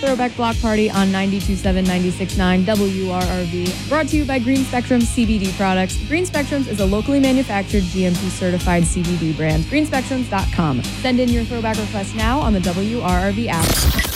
Throwback Block Party on 92.7, 96.9 WRRV. Brought to you by Green Spectrum CBD products. Green Spectrums is a locally manufactured GMP certified CBD brand. Greenspectrums.com. Send in your throwback request now on the WRRV app.